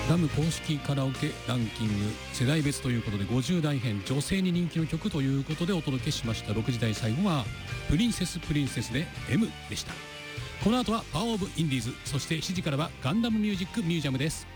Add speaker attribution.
Speaker 1: ダム公式カラオケランキング世代別ということで50代編女性に人気の曲ということでお届けしました。6時台最後はプリンセスで M でした。この後はパワーオブインディーズ、そして7時からはガンダムミュージックミュージアムです。